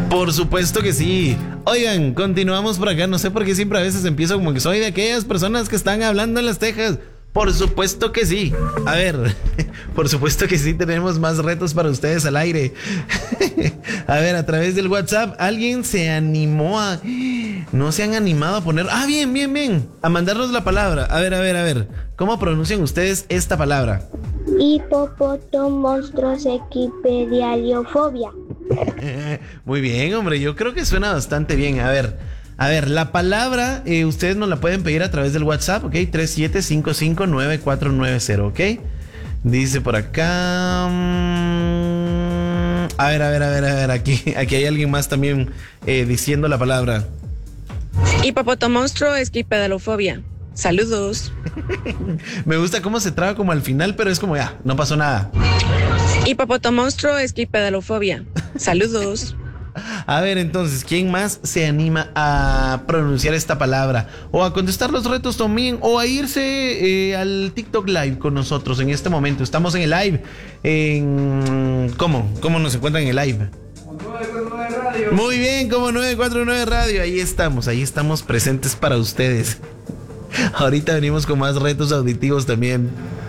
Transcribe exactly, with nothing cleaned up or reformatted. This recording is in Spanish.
Por supuesto que sí. Oigan, continuamos por acá. No sé por qué siempre a veces empiezo como que soy de aquellas personas que están hablando en las tejas. Por supuesto que sí. A ver, por supuesto que sí, tenemos más retos para ustedes al aire. A ver, a través del WhatsApp, alguien se animó a... No se han animado a poner... Ah, bien, bien, bien. A mandarnos la palabra. A ver, a ver, a ver. ¿Cómo pronuncian ustedes esta palabra? Hipopotomonstrosecipedialiofobia. Muy bien, hombre. Yo creo que suena bastante bien. A ver... A ver, la palabra, eh, ustedes nos la pueden pedir a través del WhatsApp, ¿ok? tres siete cinco cinco nueve cuatro nueve cero, ¿ok? Dice por acá... Mmm, a ver, a ver, a ver, a ver, aquí, aquí hay alguien más también eh, diciendo la palabra. Hipopotomonstruo esquipedalofobia. Saludos. Me gusta cómo se traba como al final, pero es como ya, no pasó nada. Hipopotomonstruo esquipedalofobia. Saludos. A ver, entonces, ¿quién más se anima a pronunciar esta palabra? O a contestar los retos también, o a irse eh, al TikTok Live con nosotros en este momento. Estamos en el live. En... ¿Cómo? ¿Cómo nos encuentran en el live? nueve cuatro nueve Radio. Muy bien, como nueve cuatro nueve Radio. Ahí estamos, ahí estamos presentes para ustedes. Ahorita venimos con más retos auditivos también.